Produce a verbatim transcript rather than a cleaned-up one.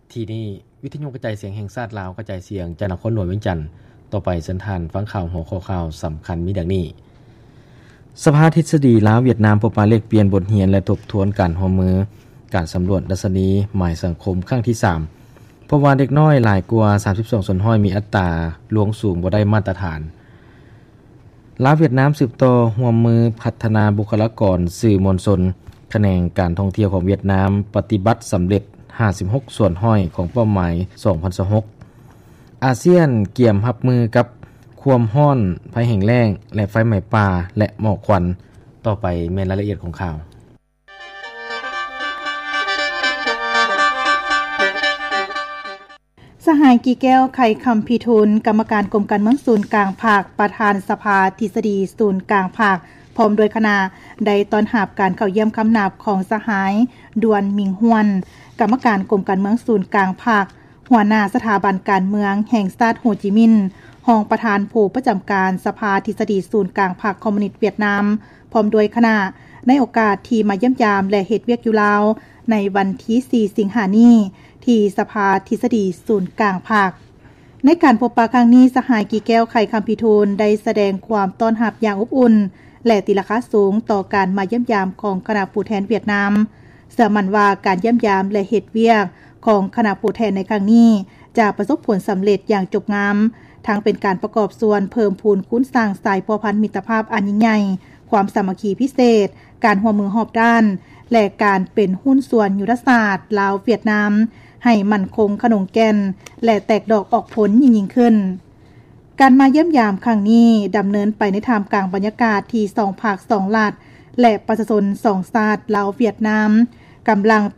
ที่นี่วิทยุกระจายเสียงแห่งชาติลาวกระจายเสียงจากนครหลวงเวียงจันทน์ต่อไปสันทานฟังข่าวหัวข้อข่าวสำคัญมีดังนี้สภาทฤษฎีลาวเวียดนามพบมาเลขเปลี่ยนบทเรียนและทบทวนการร่วมมือการสำรวจดัชนีหมายสังคมครั้งที่สามพบว่าเด็กน้อยหลายกว่าสามสิบสองส่วนห้อยมีอัตราลวงสูงบ่ได้มาตรฐานลาวเวียดนามสืบต่อร่วมมือพัฒนาบุคลากรสื่อมวลชนคะแนนการท่องเที่ยวของเวียดนามปฏิบัติสำเร็จห้าสิบหกส่วนห้อยของเป้าหมายสองพันยี่สิบหกอาเซียนเกี่ยมรับมือกับความร้อนภัยแห้งแล้งและไฟไหม้ป่าและหมอกควันต่อไปแม่นรายละเอียดของข่าวสหายกีแก้วไข่คำพิทูลกรรมการกรมการเมืองศูนย์กลางภาคประธานสภาทฤษฎีศูนย์กลางภาคพร้อมโดยคณะได้ต้อนรับการเข้าเยี่ยมคำนับของสหายดวนมิงฮวนกรรมการกรมการเมืองศูนย์กลางภาคหัวหน้าสถาบันการเมืองแห่งชาติโฮจิมินห์รองประธานผู้ประจำการสภาทฤษฎีศูนย์กลางภาคคอมมิวนิสต์เวียดนามพร้อมโดยคณะในโอกาสที่มาเยี่ยมยามและเฮ็ดเวียกอยู่ลาวในวันที่สี่สิงหาคมนี้ที่สภาทฤษฎีศูนย์กลางภาคในการพบปะครั้งนี้สหายกีแก้วไข่คำพิทูลได้แสดงความต้อนรับอย่างอบอุ่นและติราคาสูงต่อการมาเยี่ยมยามของคณะผู้แทนเวียดนามเชื่อมั่นว่าการเยี่ยมยามและเฮ็ดเวียกของคณะผู้แทนในครั้งนี้จะประสบผลสำเร็จอย่างจบงามทั้งเป็นการประกอบส่วนเพิ่มพูนคุ้นสร้างสายพัวพันมิตรภาพอันยิ่งใหญ่ความสามัคคีพิเศษการร่วมมือรอบด้านและการเป็นหุ้นส่วนยุทธศาสตร์ลาวเวียดนามให้มั่นคงขนงแก่นและแตกดอกออกผลยิ่งๆขึ้นการมาเยี่ยมยามครั้งนี้ดำเนินไปในท่ามกลางบรรยากาศที่สองภาคสองรัฐและประชาชนสองชาติลาวเวียดนามกำลัง